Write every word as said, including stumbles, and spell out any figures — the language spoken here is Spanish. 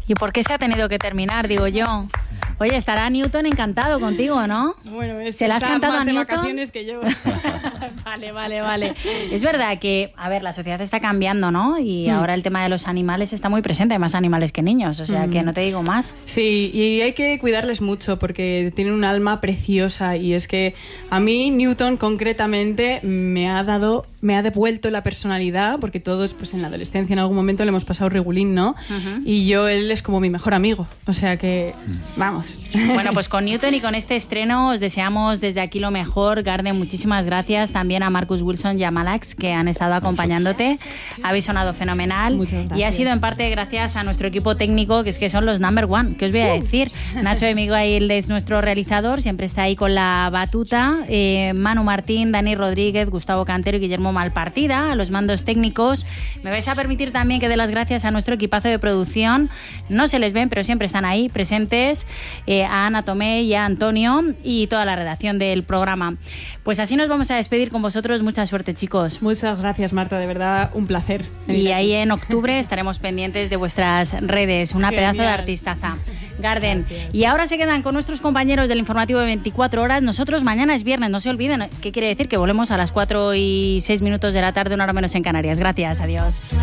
¿Y por qué se ha tenido que terminar, digo yo? Oye, estará Newton encantado contigo, ¿no? Bueno, es ¿Se la has cantado más a de Newton? vacaciones que yo. Vale, vale, vale. Es verdad que, a ver, la sociedad está cambiando, ¿no? Y Mm. ahora el tema de los animales está muy presente. Hay más animales que niños, o sea Mm. que no te digo más. Sí, y hay que cuidarles mucho porque tienen un alma preciosa y es que a mí Newton concretamente me ha dado, me ha devuelto la personalidad porque todos pues en la adolescencia en algún momento le hemos pasado regulín, ¿no? Ujú. Y yo, él es como mi mejor amigo, o sea que vamos. Bueno, pues con Newton y con este estreno os deseamos desde aquí lo mejor. Garden, muchísimas gracias. También a Marcus Wilson y a Malax, que han estado acompañándote. Habéis sonado fenomenal. Muchas gracias. Y ha sido en parte gracias a nuestro equipo técnico, que es que son los number one. ¿Qué os voy a decir? Nacho de Miguel es nuestro realizador, siempre está ahí con la batuta. Eh, Manu Martín, Dani Rodríguez, Gustavo Cantero y Guillermo Malpartida, a los mandos técnicos. Me vais a permitir también que dé las gracias a nuestro equipazo de producción. No se les ven, pero siempre están ahí presentes. Eh, a Ana Tomé y a Antonio y toda la redacción del programa. Pues así nos vamos a despedir con vosotros. Mucha suerte, chicos. Muchas gracias, Marta, de verdad un placer. Y ahí en octubre estaremos pendientes de vuestras redes. Una Genial. pedazo de artistaza. Garden. Y ahora se quedan con nuestros compañeros del informativo de veinticuatro horas. Nosotros mañana es viernes, no se olviden. ¿Qué quiere decir? Que volvemos a las cuatro y seis minutos de la tarde, una hora menos en Canarias. Gracias, adiós.